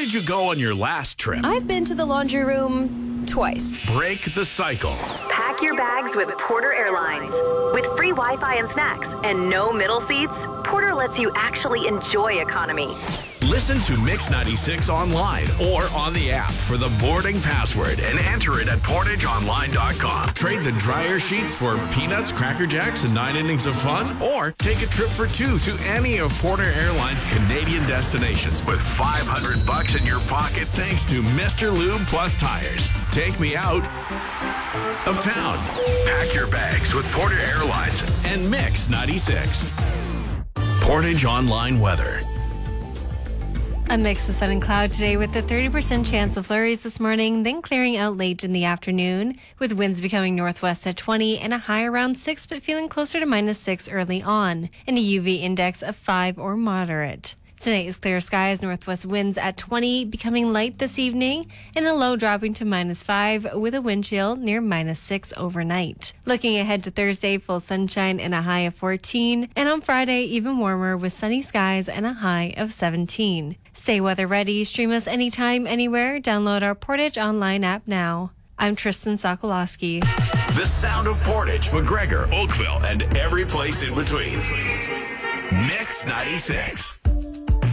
did you go on your last trip? I've been to the laundry room twice. Break the cycle. Pack your bags with Porter Airlines. With free Wi-Fi and snacks and no middle seats, Porter lets you actually enjoy economy. Listen to Mix 96 online or on the app for the boarding password and enter it at portageonline.com. Trade the dryer sheets for peanuts, Cracker Jacks, and 9 innings of fun, or take a trip for 2 to any of Porter Airlines' Canadian destinations with $500 in your pocket thanks to Mr. Lube Plus Tires. Take me out of town. Pack your bags with Porter Airlines and Mix 96. Portage Online weather. A mix of sun and cloud today with a 30% chance of flurries this morning, then clearing out late in the afternoon, with winds becoming northwest at 20 and a high around 6, but feeling closer to -6 early on, and a UV index of 5 or moderate. Tonight is clear skies, northwest winds at 20, becoming light this evening, and a low dropping to -5 with a wind chill near -6 overnight. Looking ahead to Thursday, full sunshine and a high of 14, and on Friday, even warmer with sunny skies and a high of 17. Stay weather ready, stream us anytime, anywhere, download our Portage Online app now. I'm Tristan Sokolowski. The sound of Portage, McGregor, Oakville, and every place in between. Mix 96.